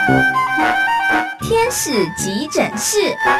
天使急诊室，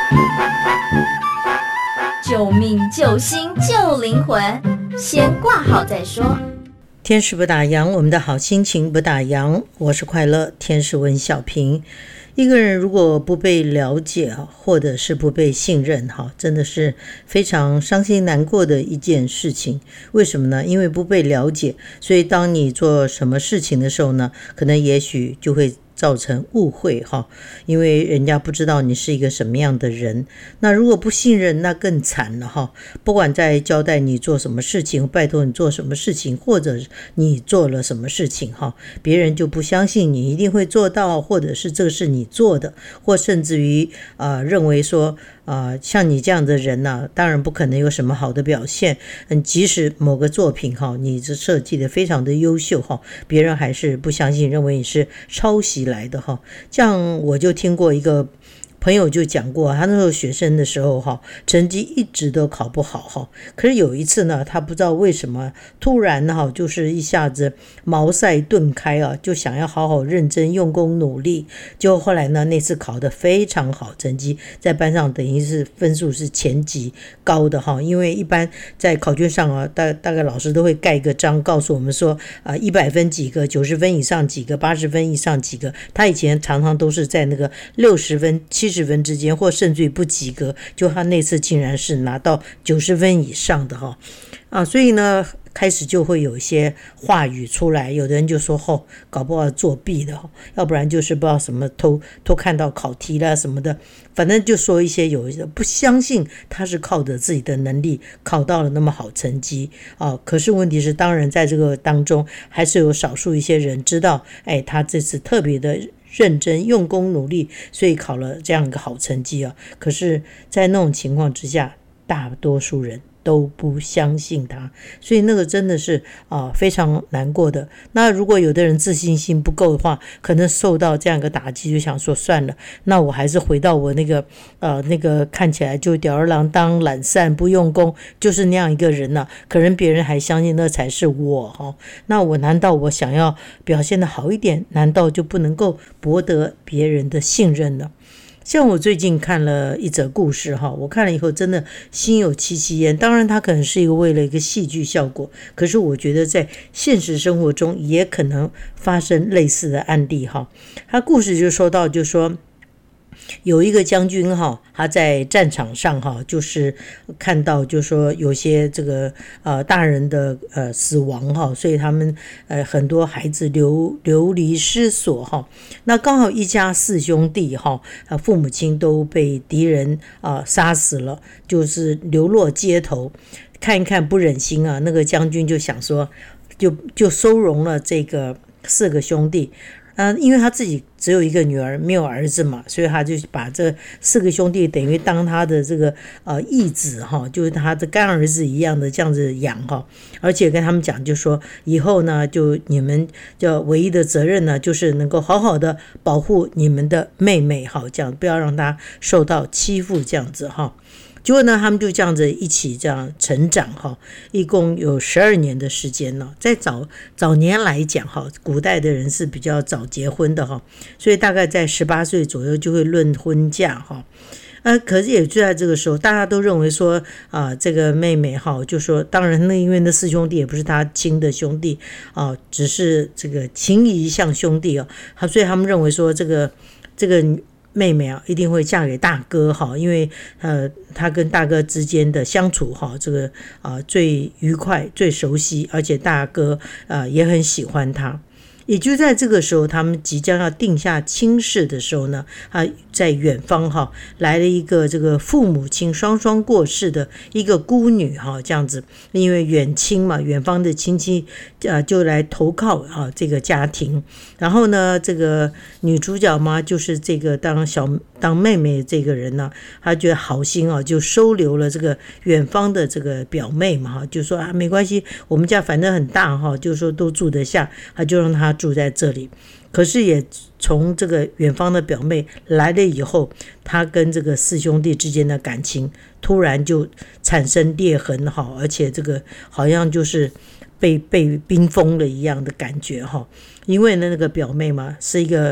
救命救心救灵魂，先挂号再说。 天使不打烊，我们的好心情不打烊。我是快乐天使文小平。一个人如果不被了解，或者是不被信任，真的是非常伤心难过的一件事情。为什么呢？因为不被了解，所以当你做什么事情的时候呢，可能也许就会造成误会，因为人家不知道你是一个什么样的人。那如果不信任，那更惨了，不管在交代你做什么事情，拜托你做什么事情，或者你做了什么事情，别人就不相信你一定会做到，或者是这个是你做的，或甚至于认为说像你这样的人呢，当然不可能有什么好的表现。即使某个作品你这设计的非常的优秀，别人还是不相信，认为你是抄袭来的。这样我就听过一个朋友就讲过，他那时候学生的时候成绩一直都考不好，可是有一次呢，他不知道为什么突然就是一下子茅塞顿开就想要好好认真用功努力。结果后来呢，那次考得非常好，成绩在班上等于是分数是前几高的因为一般在考卷上大概老师都会盖一个章告诉我们说100分几个，90分以上几个，80分以上几个。他以前常常都是在那个60分70分之间，或甚至于不及格，就他那次竟然是拿到90分以上的所以呢开始就会有一些话语出来，有的人就说搞不好作弊的要不然就是不知道什么偷看到考题啦什么的，反正就说一些有不相信他是靠着自己的能力考到了那么好成绩可是问题是，当然在这个当中还是有少数一些人知道他这次特别的认真用功努力，所以考了这样一个好成绩可是在那种情况之下，大多数人都不相信他，所以那个真的是非常难过的。那如果有的人自信心不够的话，可能受到这样一个打击，就想说算了，那我还是回到我那个看起来就吊儿郎当、懒散、不用功，就是那样一个人可能别人还相信那才是我那我难道我想要表现得好一点，难道就不能够博得别人的信任呢？像我最近看了一则故事我看了以后真的心有戚戚焉。当然它可能是一个为了一个戏剧效果，可是我觉得在现实生活中也可能发生类似的案例他故事就说到，就说有一个将军他在战场上就是看到就说有些这个大人的死亡所以他们很多孩子流离失所那刚好一家4兄弟父母亲都被敌人杀死了，就是流落街头。看一看不忍心那个将军就想说就收容了这个4个兄弟。因为他自己只有一个女儿，没有儿子嘛，所以他就把这4个兄弟等于当他的这个义子就是他的干儿子一样的这样子养而且跟他们讲，就说以后呢，就你们就唯一的责任呢，就是能够好好的保护你们的妹妹这样不要让她受到欺负这样子结果呢，他们就这样子一起这样成长一共有12年的时间了。在早年来讲古代的人是比较早结婚的所以大概在18岁左右就会论婚嫁可是也就在这个时候，大家都认为说这个妹妹就说，当然因为那4兄弟也不是他亲的兄弟只是这个情谊像兄弟所以他们认为说这个妹妹一定会嫁给大哥因为她跟大哥之间的相处这个最愉快最熟悉，而且大哥也很喜欢她。也就在这个时候，他们即将要定下亲事的时候呢，在远方来了一个这个父母亲双双过世的一个孤女这样子，因为远亲嘛，远方的亲戚就来投靠这个家庭。然后呢，这个女主角嘛，就是这个当妹妹这个人呢，她觉得好心就收留了这个远方的这个表妹嘛就说没关系，我们家反正很大就说都住得下，她就让她住在这里。可是也从这个远方的表妹来了以后，她跟这个4兄弟之间的感情突然就产生裂痕而且这个好像就是被冰封了一样的感觉因为那个表妹嘛是一个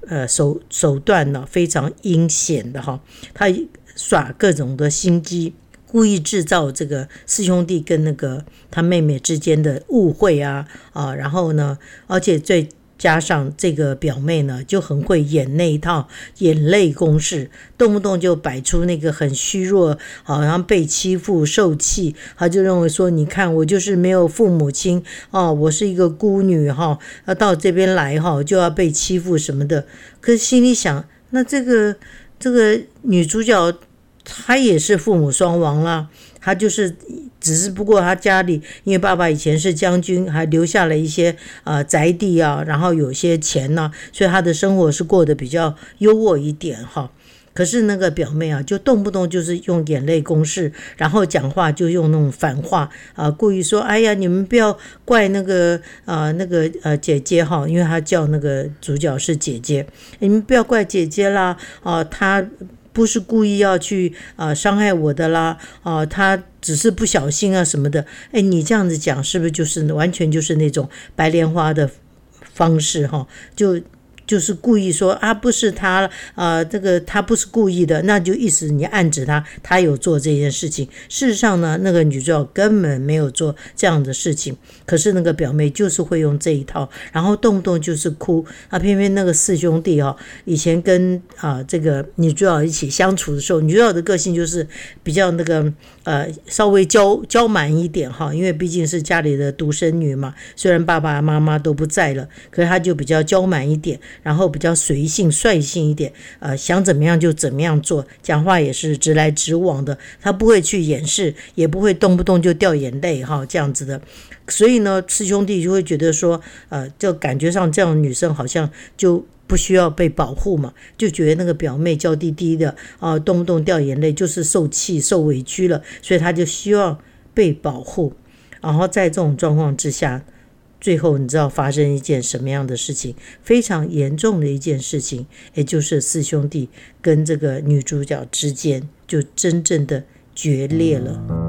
手段呢非常阴险的哈，他耍各种的心机，故意制造这个四兄弟跟那个他妹妹之间的误会然后呢，而且再加上这个表妹呢就很会演那一套眼泪攻势，动不动就摆出那个很虚弱，好像被欺负受气，他就认为说你看我就是没有父母亲我是一个孤女要到这边来就要被欺负什么的。可是心里想，那这个女主角她也是父母双亡啦，她就是只是不过她家里因为爸爸以前是将军，还留下了一些宅地然后有些钱所以她的生活是过得比较优渥一点可是那个表妹就动不动就是用眼泪攻势，然后讲话就用那种反话故意说哎呀你们不要怪那个姐姐因为她叫那个主角是姐姐，你们不要怪姐姐啦她不是故意要去伤害我的啦他只是不小心什么的。你这样子讲是不是就是完全就是那种白莲花的方式就是故意说不是他这个他不是故意的，那就意思你暗指他有做这件事情。事实上呢，那个女主角根本没有做这样的事情，可是那个表妹就是会用这一套，然后动不动就是哭偏偏那个四兄弟以前跟这个女主角一起相处的时候，女主角的个性就是比较那个稍微娇蛮一点因为毕竟是家里的独生女嘛，虽然爸爸妈妈都不在了，可是她就比较娇蛮一点，然后比较随性率性一点想怎么样就怎么样做，讲话也是直来直往的，他不会去掩饰，也不会动不动就掉眼泪这样子的。所以呢四兄弟就会觉得说就感觉上这样的女生好像就不需要被保护嘛，就觉得那个表妹娇滴滴的动不动掉眼泪就是受气受委屈了，所以他就希望被保护。然后在这种状况之下，最后你知道发生一件什么样的事情，非常严重的一件事情，也就是四兄弟跟这个女主角之间就真正的决裂了。